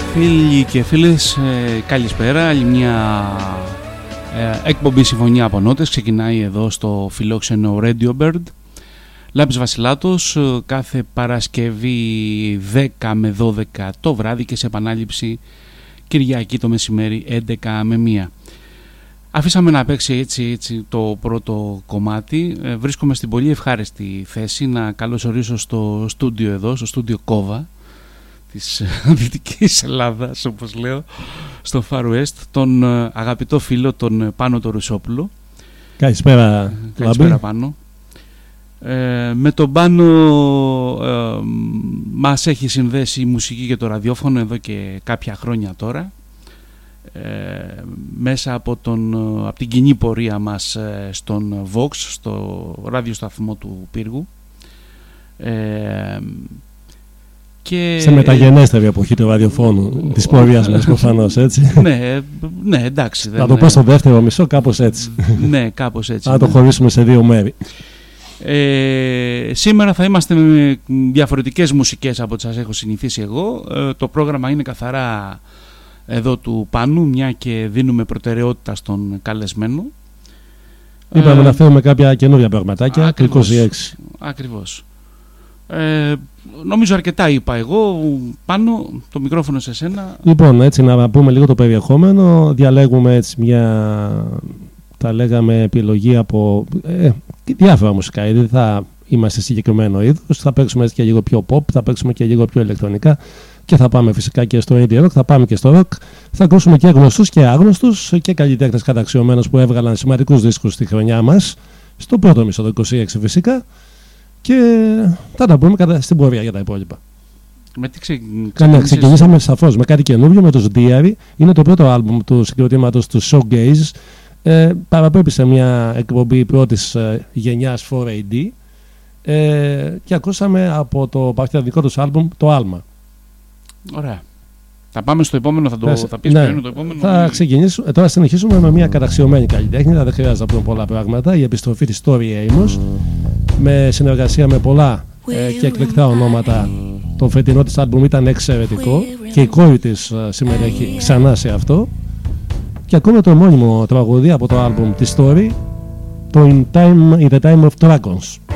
Φίλοι και φίλες, καλησπέρα. Άλλη μια εκπομπή Συμφωνία από Νότες ξεκινάει εδώ στο φιλόξενο Radio Bird. Λάμπης Βασιλάτος, κάθε Παρασκευή 10 με 12 το βράδυ και σε επανάληψη Κυριακή το μεσημέρι 11 με 1. Αφήσαμε να παίξει έτσι το πρώτο κομμάτι. Βρίσκομαι στην πολύ ευχάριστη θέση να καλωσορίσω στο στούντιο εδώ, στο στούντιο Κόβα της Δυτικής Ελλάδας, όπως λέω, στο Far West, τον αγαπητό φίλο τον Πάνο το Ρουσόπουλο. Καλησπέρα. Καλησπέρα Πάνο. Με τον Πάνο μας έχει συνδέσει η μουσική και το ραδιόφωνο εδώ και κάποια χρόνια τώρα, μέσα από την κοινή πορεία μας στον Vox, στο ραδιοσταθμό του Πύργου, και σε μεταγενέστερη εποχή του ραδιοφώνου της πορείας μας, προφανώς, έτσι. Ναι, εντάξει. Θα το πω στο δεύτερο μισό, κάπως έτσι. Ναι, κάπως έτσι. Θα το χωρίσουμε σε δύο μέρη. Σήμερα θα είμαστε με διαφορετικές μουσικές από ό,τι σας έχω συνηθίσει εγώ. Το πρόγραμμα είναι καθαρά εδώ του Πάνου, μια και δίνουμε προτεραιότητα στον καλεσμένο. Είπαμε να φέρουμε κάποια καινούργια πραγματάκια. Ακριβώς. Νομίζω αρκετά είπα εγώ. Πάνω το μικρόφωνο σε σένα. Λοιπόν, έτσι να πούμε λίγο το περιεχόμενο. Διαλέγουμε έτσι μια, τα λέγαμε, επιλογή από διάφορα μουσικά είδη. Δεν θα είμαστε συγκεκριμένο είδος. Θα παίξουμε έτσι και λίγο πιο pop, θα παίξουμε και λίγο πιο ηλεκτρονικά. Και θα πάμε φυσικά και στο indie rock, θα πάμε και στο rock. Θα ακούσουμε και γνωστούς και άγνωστους και καλλιτέχνες καταξιωμένους που έβγαλαν σημαντικούς δίσκους στη χρονιά μας, στο πρώτο μισό το 26 φυσικά. Και θα τα πούμε στην πορεία για τα υπόλοιπα. Με τι ξεκινήσαμε σαφώς με κάτι καινούργιο, με το Diary. Είναι το πρώτο άλμπουμ του συγκροτήματος του Showgaze. Παραπέμπει σε μια εκπομπή πρώτης γενιάς 4AD. Και ακούσαμε από το παχτιαδικό τους άλμπουμ το Alma. Ωραία. Θα πάμε στο επόμενο, θα πεις ποιο είναι το επόμενο. Θα ξεκινήσουμε. Τώρα συνεχίσουμε με μια καταξιωμένη καλλιτέχνη. Δεν χρειάζεται να πούμε πολλά πράγματα. Η επιστροφή της Tori Amos, με συνεργασία με πολλά και εκλεκτά ονόματα. Το φετινό της άλμπουμ ήταν εξαιρετικό και η κόρη της συμμετέχει ξανά σε αυτό. Και ακούμε το μόνιμο τραγούδι από το άλμπουμ της Tori, το In the Time of Dragons.